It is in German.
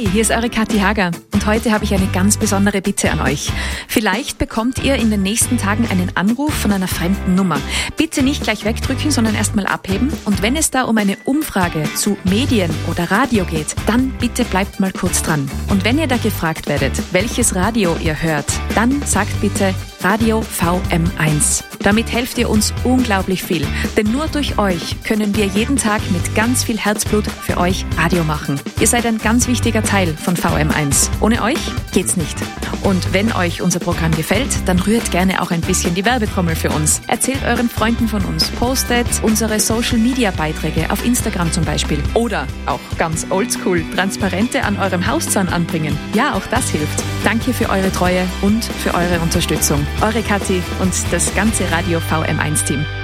hier ist eure Kathi Hager und heute habe ich eine ganz besondere Bitte an euch. Vielleicht bekommt ihr in den nächsten Tagen einen Anruf von einer fremden Nummer. Bitte nicht gleich wegdrücken, sondern erstmal abheben. Und wenn es da um eine Umfrage zu Medien oder Radio geht, dann bitte bleibt mal kurz dran. Und wenn ihr da gefragt werdet, welches Radio ihr hört, dann sagt bitte Radio VM1. Damit helft ihr uns unglaublich viel, denn nur durch euch können wir jeden Tag mit ganz viel Herzblut für euch Radio machen. Ihr seid ein ganz wichtiger Teil von VM1. Ohne euch geht's nicht. Und wenn euch unser Programm gefällt, dann rührt gerne auch ein bisschen die Werbetrommel für uns. Erzählt euren Freunden von uns, postet unsere Social-Media-Beiträge auf Instagram zum Beispiel. Oder auch ganz oldschool Transparente an eurem Hauszahn anbringen. Ja, auch das hilft. Danke für eure Treue und für eure Unterstützung. Eure Kathi und das ganze Radio VM1-Team.